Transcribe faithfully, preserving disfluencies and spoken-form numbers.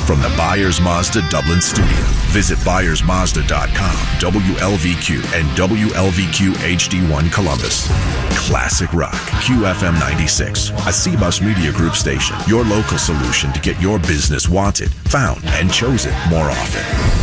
From the Byers Mazda Dublin studio, visit byers mazda dot com, W L V Q, and W L V Q H D one Columbus. Classic rock, Q F M ninety-six, a C B U S Media Group station, your local solution to get your business wanted, found, and chosen more often.